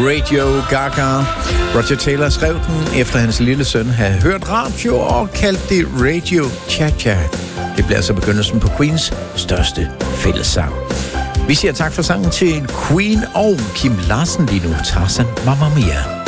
Radio Gaga. Roger Taylor skrev den, efter hans lille søn havde hørt radio og kaldte det Radio Cha-Cha. Det bliver altså begyndelsen på Queens største fællessang. Vi siger tak for sangen til Queen og Kim Larsen lige nu. Tarzan Mamma Mia.